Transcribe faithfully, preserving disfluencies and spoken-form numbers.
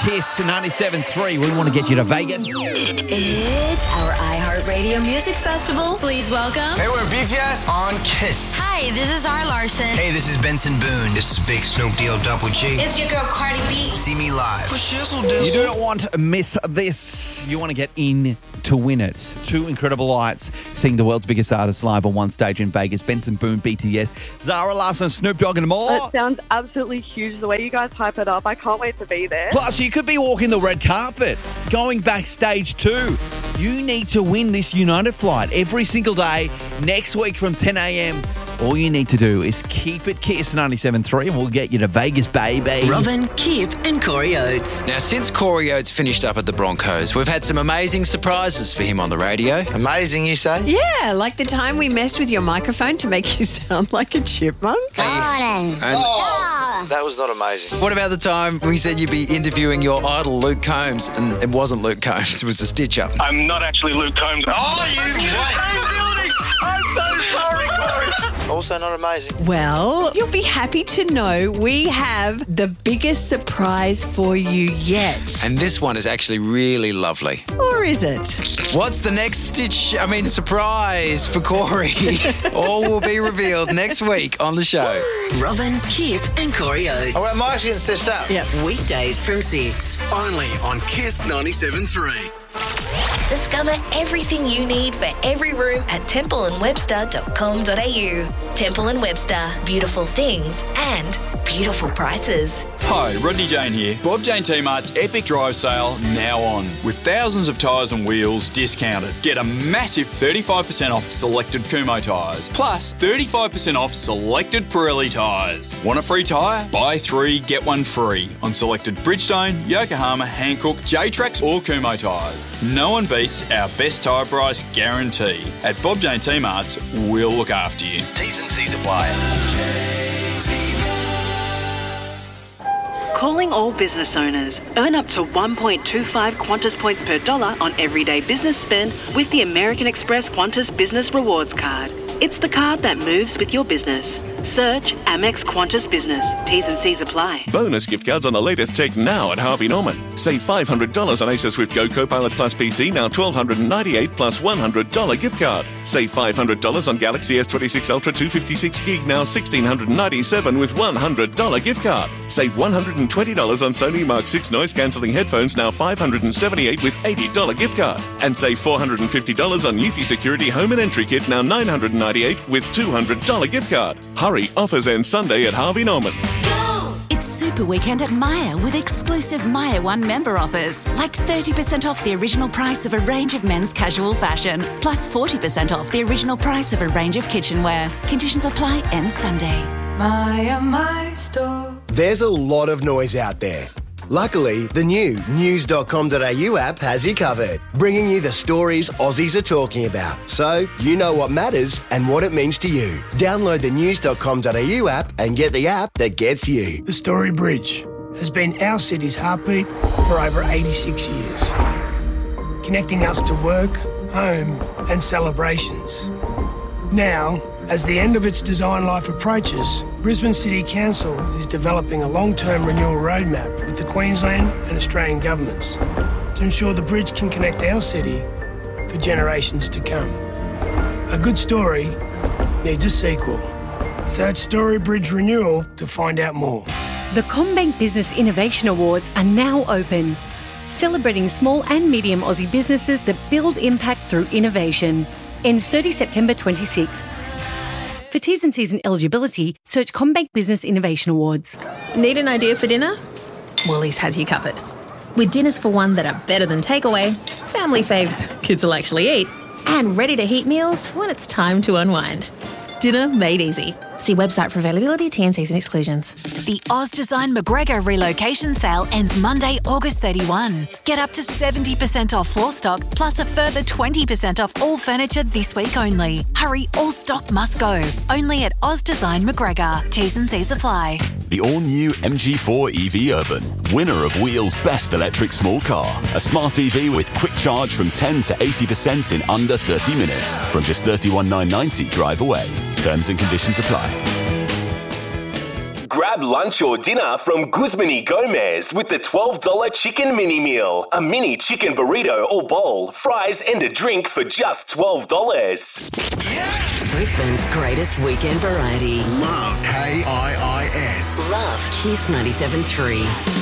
Kiss ninety-seven point three. We want to get you to Vegas. It is our iHeartRadio Music Festival. Please welcome. Hey, we're B T S on Kiss. Hi, this is R. Larson. Hey, this is Benson Boone. This is Big Snoop D O Double G. It's your girl Cardi B. See me live. You do not want to miss this. You want to get in to win it. Two incredible lights seeing the world's biggest artists live on one stage in Vegas. Benson Boone, B T S, Zara Larsson, Snoop Dogg and more. It sounds absolutely huge the way you guys hype it up. I can't wait to be there. Plus, you could be walking the red carpet, going backstage too. You need to win this United flight every single day next week from ten a.m. All you need to do is keep it Kiss ninety-seven point three and we'll get you to Vegas, baby. Robin, Kip and Corey Oates. Now, since Corey Oates finished up at the Broncos, we've had some amazing surprises for him on the radio. Amazing, you say? Yeah, like the time we messed with your microphone to make you sound like a chipmunk. Gordon. And Oh, that was not amazing. what about the time we said you'd be interviewing your idol Luke Combs and it wasn't Luke Combs, it was a stitch-up? I'm not actually Luke Combs. Oh, you wait. I'm so sorry, Corey. Also not amazing. Well, you'll be happy to know we have the biggest surprise for you yet. And this one is actually really lovely. Or is it? What's the next stitch, I mean, surprise for Corey? All will be revealed next week on the show. Robin, Kip and Corey Oates. Oh, well, am I actually getting stitched up? Yep. Weekdays from six. Only on Kiss ninety-seven point three. Discover everything you need for every room at temple and webster dot com dot a u. Temple and Webster, beautiful things and beautiful prices. Hi, Rodney Jane here. Bob Jane T-Mart's Epic Drive Sale now on. With thousands of tyres and wheels discounted. Get a massive thirty-five percent off selected Kumho tyres. Plus thirty-five percent off selected Pirelli tyres. Want a free tyre? Buy three, get one free on selected Bridgestone, Yokohama, Hankook, J-Trax or Kumho tyres. No one beats our best tyre price guarantee. At Bob Jane T-Mart's, we'll look after you. T's and C's apply. Calling all business owners. Earn up to one point two five Qantas points per dollar on everyday business spend with the American Express Qantas Business Rewards Card. It's the card that moves with your business. Search Amex Qantas Business. T's and C's apply. Bonus gift cards on the latest tech now at Harvey Norman. Save five hundred dollars on Acer Swift Go Copilot Plus P C, now one thousand two hundred ninety-eight dollars plus one hundred dollars gift card. Save five hundred dollars on Galaxy S twenty-six Ultra two fifty-six gig, now one thousand six hundred ninety-seven dollars with one hundred dollars gift card. Save one hundred twenty dollars on Sony Mark six noise-cancelling headphones, now five hundred seventy-eight dollars with eighty dollars gift card. And save four hundred fifty dollars on Eufy Security Home and Entry Kit, now nine hundred ninety-eight dollars with two hundred dollars gift card. Hurry, offers end Sunday at Harvey Norman. It's Super Weekend at Myer with exclusive Myer One member offers, like thirty percent off the original price of a range of men's casual fashion, plus forty percent off the original price of a range of kitchenware. Conditions apply end Sunday. Myer, my store. There's a lot of noise out there. Luckily, the new news dot com dot a u app has you covered, bringing you the stories Aussies are talking about, so you know what matters and what it means to you. Download the news dot com dot a u app and get the app that gets you. The Story Bridge has been our city's heartbeat for over eighty-six years, connecting us to work, home and celebrations. Now, as the end of its design life approaches, Brisbane City Council is developing a long-term renewal roadmap with the Queensland and Australian governments to ensure the bridge can connect our city for generations to come. A good story needs a sequel. Search Story Bridge Renewal to find out more. The CommBank Business Innovation Awards are now open, celebrating small and medium Aussie businesses that build impact through innovation. Ends thirtieth September twenty-sixth. For T's and C's and eligibility, search CommBank Business Innovation Awards. Need an idea for dinner? Woolies has you covered. With dinners for one that are better than takeaway, family faves kids will actually eat, and ready-to-heat meals when it's time to unwind. Dinner made easy. See website for availability, T and Cs and exclusions. The Oz Design McGregor relocation sale ends Monday, August thirty-first. Get up to seventy percent off floor stock, plus a further twenty percent off all furniture this week only. Hurry, all stock must go. Only at Oz Design McGregor. T's and C's apply. The all-new M G four E V Urban, winner of Wheel's Best Electric Small Car. A smart E V with quick charge from ten to eighty percent in under thirty minutes. From just thirty-one thousand nine hundred ninety drive away. Terms and conditions apply. Grab Grab lunch or dinner from Guzman y Gomez with the twelve dollars chicken mini meal. A mini chicken burrito or bowl, fries and a drink for just twelve dollars. Brisbane's greatest weekend variety. Love K I I S. Love Kiss ninety-seven point three.